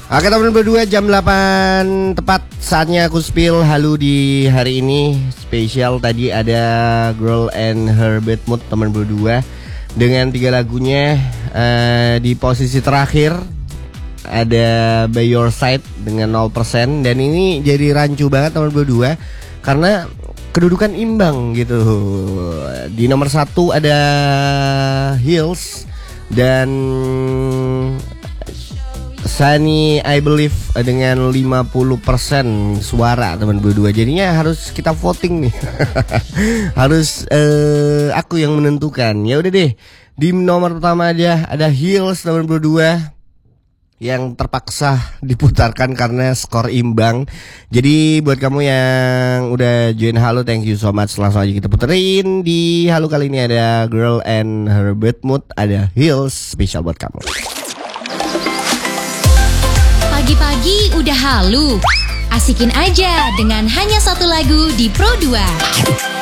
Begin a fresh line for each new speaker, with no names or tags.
Oke teman berdua, jam 8 tepat saatnya aku spill halu di hari ini. Spesial tadi ada Girl and Her Bad Mood teman berdua dengan 3 lagunya. Di posisi terakhir ada By Your Side dengan 0%. Dan ini jadi rancu banget teman berdua karena kedudukan imbang gitu. Di nomor 1 ada Hills dan Sunny I Believe dengan 50% suara teman berdua. Jadinya harus kita voting nih. Harus aku yang menentukan. Ya udah deh. Di nomor pertama aja ada Hills teman berdua yang terpaksa diputarkan karena skor imbang. Jadi buat kamu yang udah join Halo, thank you so much. Langsung aja kita puterin. Di Halo kali ini ada Girl and Her Bad Mood, ada Hills, spesial buat kamu.
Pagi-pagi udah halu. Asikin aja dengan hanya satu lagu di Pro 2.